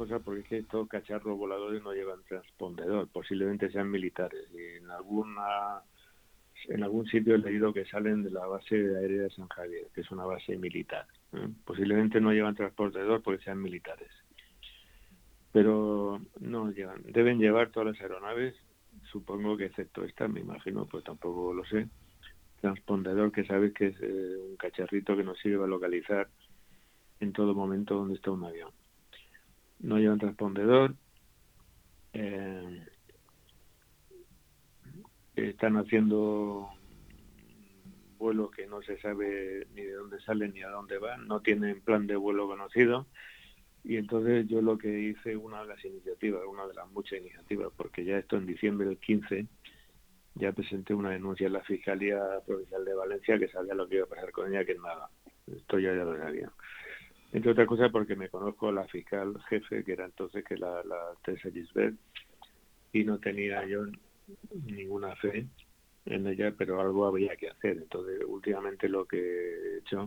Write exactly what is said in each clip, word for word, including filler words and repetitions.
cosas, porque es que estos cacharros voladores no llevan transpondedor, posiblemente sean militares. Y en alguna en algún sitio he leído que salen de la base aérea de San Javier, que es una base militar. ¿eh? Posiblemente no llevan transpondedor porque sean militares. Pero no llevan. Deben llevar todas las aeronaves, supongo que excepto esta, me imagino, pues tampoco lo sé. Transpondedor, que sabes que es eh, un cacharrito que nos sirve a localizar en todo momento donde está un avión. No llevan transpondedor. Eh, están haciendo vuelos que no se sabe ni de dónde salen ni a dónde van, no tienen plan de vuelo conocido, y entonces yo lo que hice, una de las iniciativas, una de las muchas iniciativas, porque ya esto en diciembre del quince ya presenté una denuncia en la Fiscalía Provincial de Valencia, que sabía lo que iba a pasar con ella, que es nada, esto ya, ya lo sabía. Entre otras cosas porque me conozco a la fiscal jefe, que era entonces que la, la Teresa Gisbert, y no tenía yo ninguna fe en ella, pero algo había que hacer. Entonces, últimamente lo que he hecho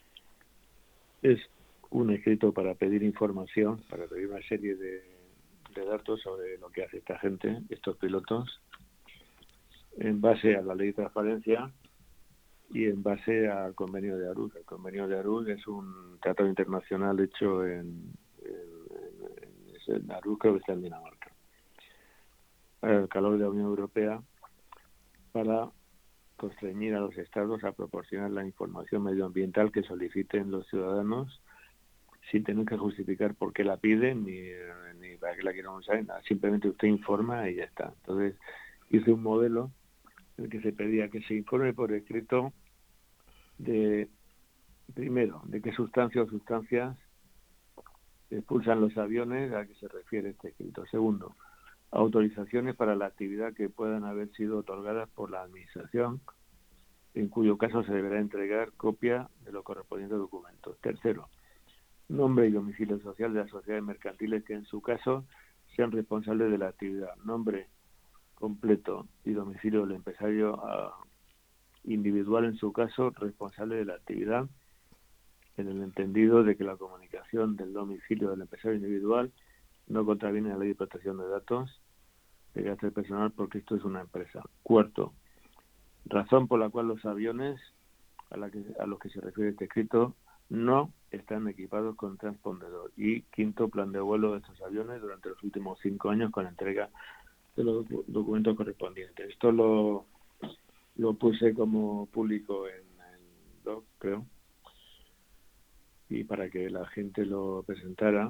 es un escrito para pedir información, para pedir una serie de, de datos sobre lo que hace esta gente, estos pilotos, en base a la ley de transparencia y en base al convenio de Aarhus. El convenio de Aarhus es un tratado internacional hecho en, en, en, en Aarhus, creo que está en Dinamarca, para el calor de la Unión Europea, para constreñir a los estados a proporcionar la información medioambiental que soliciten los ciudadanos sin tener que justificar por qué la piden ni, ni para qué la quieren usar, nada. Simplemente usted informa y ya está. Entonces hice un modelo en el que se pedía que se informe por escrito de, primero, de qué sustancias o sustancias expulsan los aviones, a qué se refiere este escrito. Segundo, autorizaciones para la actividad que puedan haber sido otorgadas por la administración, en cuyo caso se deberá entregar copia de los correspondientes documentos. Tercero, nombre y domicilio social de las sociedades mercantiles que en su caso sean responsables de la actividad. Nombre completo y domicilio del empresario uh, individual en su caso responsable de la actividad, en el entendido de que la comunicación del domicilio del empresario individual no contraviene la ley de protección de datos de carácter personal porque esto es una empresa. Cuarto, razón por la cual los aviones a, la que, a los que se refiere este escrito no están equipados con transpondedor. Y quinto, plan de vuelo de estos aviones durante los últimos cinco años con entrega de los docu- documentos correspondientes. Esto lo, lo puse como público en el blog, creo, y para que la gente lo presentara,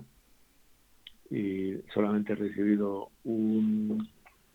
y solamente he recibido un,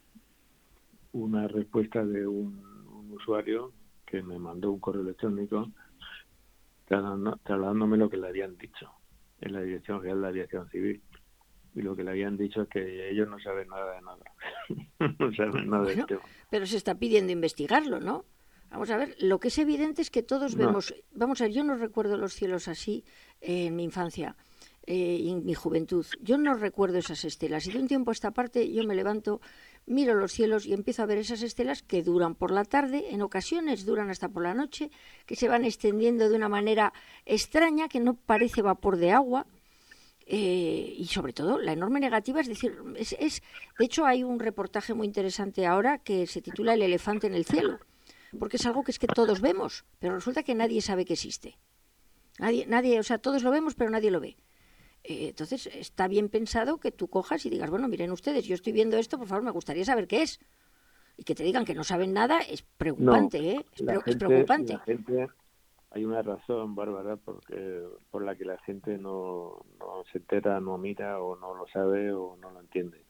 una respuesta de un, un usuario que me mandó un correo electrónico trasladándome lo que le habían dicho en la Dirección General de la Aviación Civil, y lo que le habían dicho es que ellos no saben nada de nada. No saben nada del Bueno, tema. pero se está pidiendo investigarlo, ¿no? Vamos a ver, lo que es evidente es que todos No, vemos, vamos a ver, yo no recuerdo los cielos así eh, en mi infancia eh, y en mi juventud. Yo no recuerdo esas estelas y de un tiempo a esta parte yo me levanto, miro los cielos y empiezo a ver esas estelas que duran por la tarde, en ocasiones duran hasta por la noche, que se van extendiendo de una manera extraña, que no parece vapor de agua. Eh, y sobre todo la enorme negativa, es decir, es, es de hecho hay un reportaje muy interesante ahora que se titula El elefante en el cielo, porque es algo que es que todos vemos, pero resulta que nadie sabe que existe. Nadie, nadie, o sea, todos lo vemos, pero nadie lo ve. Eh, entonces está bien pensado que tú cojas y digas, bueno, miren ustedes, yo estoy viendo esto, por favor, me gustaría saber qué es. Y que te digan que no saben nada es no. preocupante, ¿eh? Es, La pre es gente, la preocupante. gente, hay una razón, Bárbara, porque, por la que la gente no, no se entera, no mira, o no lo sabe, o no lo entiende.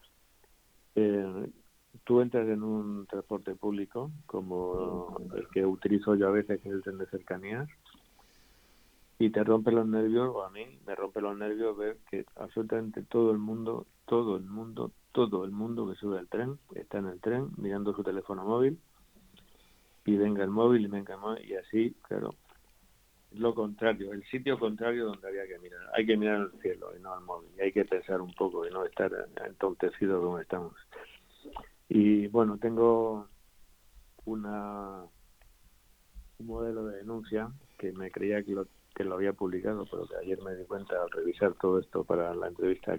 Eh, tú entras en un transporte público, como el que utilizo yo a veces, que es el tren de cercanías, y te rompe los nervios, o a mí me rompe los nervios ver que absolutamente todo el mundo, todo el mundo, todo el mundo que sube al tren, está en el tren mirando su teléfono móvil, y venga el móvil y venga el móvil, y así, claro, es lo contrario, el sitio contrario donde había que mirar. Hay que mirar al cielo y no al móvil, y hay que pensar un poco y no estar entontecido como estamos. Y bueno, tengo una un modelo de denuncia que me creía que lo, que lo había publicado, pero que ayer me di cuenta al revisar todo esto para la entrevista